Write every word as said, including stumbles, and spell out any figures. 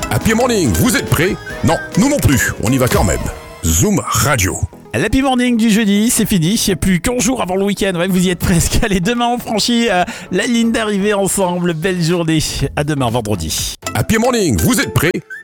Happy Morning, vous êtes prêts? Non, nous non plus, on y va quand même. Zoom Radio. L'Happy Morning du jeudi, c'est fini. Il n'y a plus qu'un jour avant le week-end. Ouais, vous y êtes presque. Allez, demain on franchit euh, la ligne d'arrivée ensemble. Belle journée. À demain, vendredi. Happy Morning, vous êtes prêts?